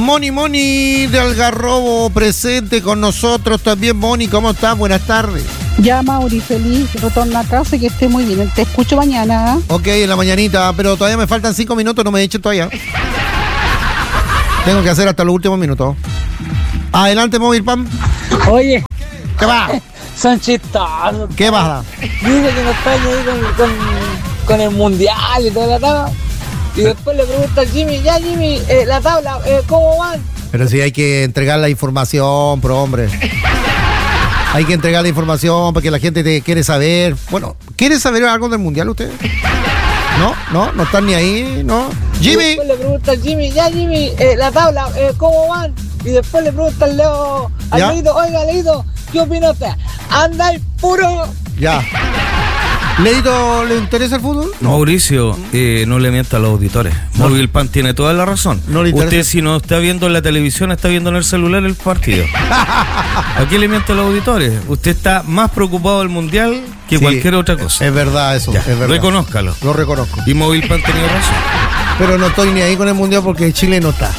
Moni de Algarrobo presente con nosotros también. Moni, ¿cómo estás? Buenas tardes. Ya, Mauri, feliz, retorno a casa y que esté muy bien. Te escucho mañana. Ok, en la mañanita, pero todavía me faltan 5 minutos, no me he hecho todavía. Tengo que hacer hasta los últimos minutos. Adelante, Móvil Pam. Oye, ¿Qué va? son chistosos. ¿Qué va? Dice que no está ahí con el mundial y toda la tabla. Y después le pregunta al Jimmy, ya Jimmy, la tabla, ¿cómo van? Pero sí hay que entregar la información, pro hombre. Hay que entregar la información porque la gente te quiere saber. Bueno, ¿quiere saber algo del mundial usted? No están ni ahí, ¿no? Jimmy. Y después le pregunta al Jimmy, ya Jimmy, la tabla, ¿cómo van? Y después le pregunta al Leo, al Leito, oiga Leito, ¿qué opina usted? Anda y puro. Ya. ¿Leito le interesa el fútbol? No. Mauricio, no le mienta a los auditores. No. Móvil Pan tiene toda la razón. No le interesa. Usted, si no está viendo en la televisión, está viendo en el celular el partido. ¿A quién le miente a los auditores? Usted está más preocupado del mundial que cualquier otra cosa. Es verdad eso, Ya, es verdad. reconózcalo. Lo reconozco. Y Móvil Pan tenía razón. Pero no estoy ni ahí con el mundial porque Chile no está.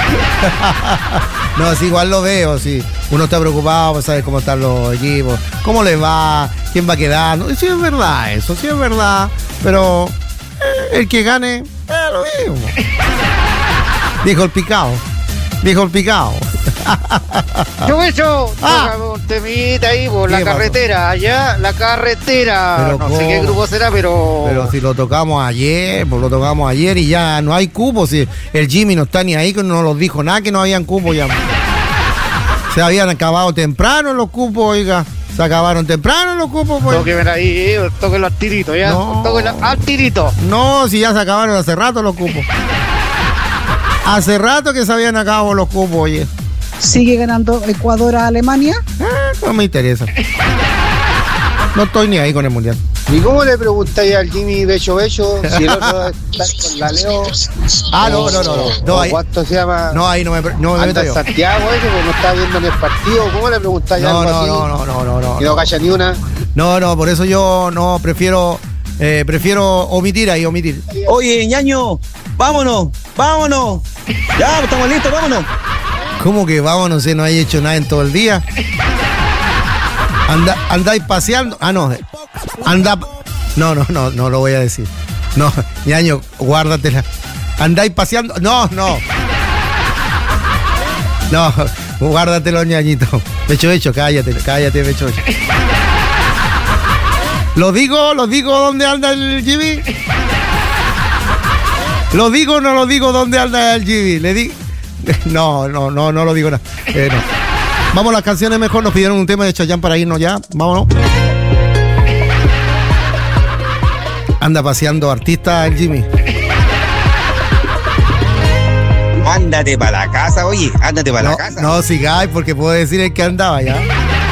No, sí, igual lo veo, sí. Uno está preocupado por saber cómo están los equipos, cómo les va, quién va a quedar. No, sí es verdad eso, sí es verdad. Pero el que gane, lo mismo. Dijo el picado. Yo un temita ahí por la carretera, allá, la carretera. Pero no sé qué grupo será, pero... Pero si lo tocamos ayer, pues lo tocamos ayer y ya no hay cupos. Si el Jimmy no está ni ahí, que no nos dijo nada que no habían cupos ya. Se habían acabado temprano los cupos, oiga. Se acabaron temprano los cupos, pues. Tóquenme ahí, tóquenlo al tirito, ya. No. Tóquenlo al tirito. No, si ya se acabaron hace rato los cupos. Hace rato que se habían acabado los cupos, oye. ¿Sigue ganando Ecuador a Alemania? No me interesa. No estoy ni ahí con el mundial. ¿Y cómo le preguntáis al Jimmy Becho si el otro está con la Leo? No, ahí, ¿Cuánto se llama? no, ahí no me meto Anda yo. Santiago ese, pues no está viendo ni el partido. ¿Cómo le preguntáis algo así? No. Y no calla ni una. No, por eso yo no prefiero omitir. Oye, ñaño, vámonos. Ya, estamos listos, vámonos. ¿Cómo que vámonos si no hay hecho nada en todo el día? Andáis paseando. No lo voy a decir. No, ñaño, guárdatela. Andáis paseando. No, guárdatelo, ñañito. Becho, cállate, Becho. ¿Lo digo dónde anda el Jimmy? ¿Lo digo o no lo digo dónde anda el Jimmy? Le di. No lo digo nada. No. Vamos a las canciones mejor. Nos pidieron un tema de Chayanne para irnos ya. Vámonos. Anda paseando artista el Jimmy. Ándate para la casa, oye, la casa. No sigáis porque puedo decir el que andaba ya.